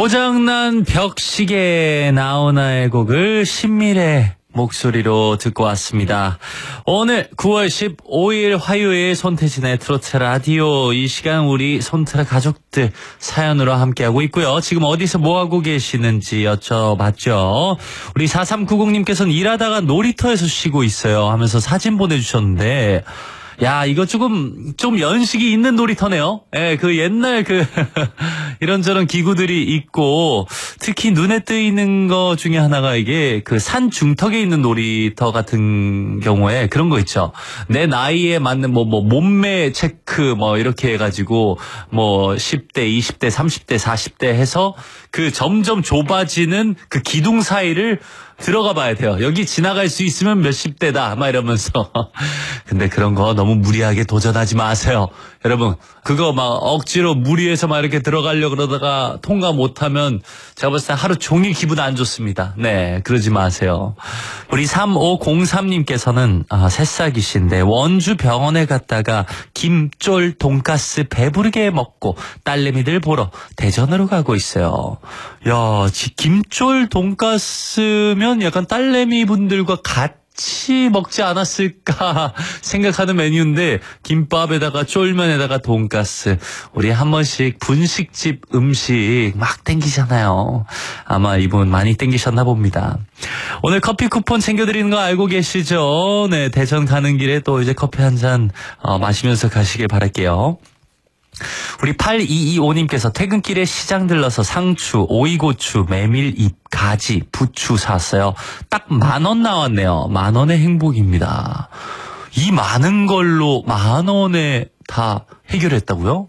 고장난 벽시계 나오나의 곡을 신밀의 목소리로 듣고 왔습니다. 오늘 9월 15일 화요일 손태진의 트로트 라디오, 이 시간 우리 손트라 가족들 사연으로 함께하고 있고요. 지금 어디서 뭐하고 계시는지 여쭤봤죠. 우리 4390님께서는 일하다가 놀이터에서 쉬고 있어요 하면서 사진 보내주셨는데, 야, 이거 좀 연식이 있는 놀이터네요. 예, 그 옛날 이런저런 기구들이 있고, 특히 눈에 띄는 거 중에 하나가 이게 그 산 중턱에 있는 놀이터 같은 경우에 그런 거 있죠. 내 나이에 맞는 몸매 체크 이렇게 해가지고 10대, 20대, 30대, 40대 해서 그 점점 좁아지는 그 기둥 사이를 들어가 봐야 돼요. 여기 지나갈 수 있으면 몇십 대다 이러면서. 근데 그런 거 너무 무리하게 도전하지 마세요. 여러분, 그거 억지로 무리해서 이렇게 들어가려고 그러다가 통과 못하면 제가 봤을 때 하루 종일 기분 안 좋습니다. 네, 그러지 마세요. 우리 3503님께서는 새싹이신데 원주 병원에 갔다가 김쫄 돈가스 배부르게 먹고 딸내미들 보러 대전으로 가고 있어요. 야, 김쫄 돈가스면 약간 딸내미 분들과 같이 먹지 않았을까 생각하는 메뉴인데, 김밥에다가 쫄면에다가 돈가스, 우리 한 번씩 분식집 음식 막 땡기잖아요. 아마 이분 많이 땡기셨나 봅니다. 오늘 커피 쿠폰 챙겨드리는 거 알고 계시죠? 네, 대전 가는 길에 또 이제 커피 한 잔 마시면서 가시길 바랄게요. 우리 8225님께서 퇴근길에 시장 들러서 상추, 오이고추, 메밀잎, 가지, 부추 샀어요. 딱 10,000원 나왔네요. 10,000원의 행복입니다. 이 많은 걸로 10,000원에 다 해결했다고요?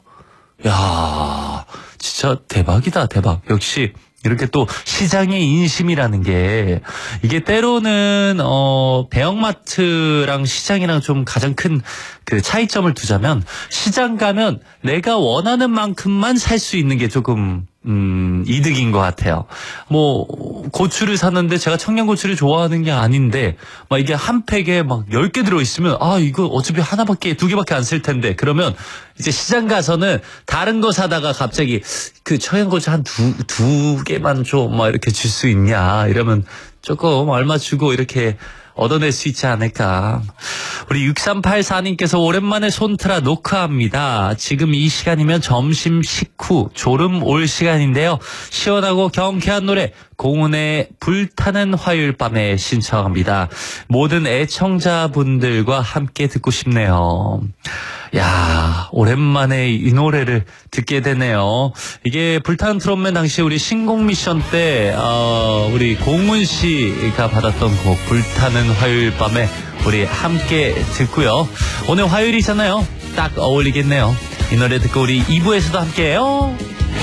야, 진짜 대박이다, 대박. 역시 이렇게 또 시장의 인심이라는 게, 이게 때로는 대형마트랑 시장이랑 좀 가장 큰 그 차이점을 두자면, 시장 가면 내가 원하는 만큼만 살 수 있는 게 조금 이득인 것 같아요. 고추를 샀는데 제가 청양고추를 좋아하는 게 아닌데 이게 한 팩에 10개 들어있으면 이거 어차피 하나밖에, 2개밖에 안 쓸 텐데, 그러면 이제 시장 가서는 다른 거 사다가 갑자기 그 청양고추 한 두 개만 줘 이렇게 줄 수 있냐 이러면 조금 얼마 주고 이렇게 얻어낼 수 있지 않을까. 우리 6384님께서 오랜만에 손트라 녹화합니다. 지금 이 시간이면 점심 식후 졸음 올 시간인데요. 시원하고 경쾌한 노래 공은의 불타는 화요일 밤에 신청합니다. 모든 애청자분들과 함께 듣고 싶네요. 야, 오랜만에 이 노래를 듣게 되네요. 이게 불타는 트롯맨 당시 우리 신곡 미션 때 우리 공은 씨가 받았던 곡 불타는 화요일 밤에 우리 함께 듣고요. 오늘 화요일이잖아요. 딱 어울리겠네요. 이 노래 듣고 우리 2부에서도 함께해요.